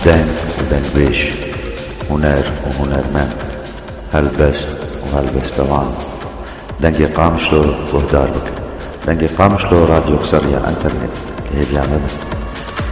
دنگ ودنگ بيش، هنر وهنرمند، هلبست وهلبستوان. دنگی قامشلو وهدار بك، دنگی قامشلو راديو سريع انترنت اللي هي بيعمل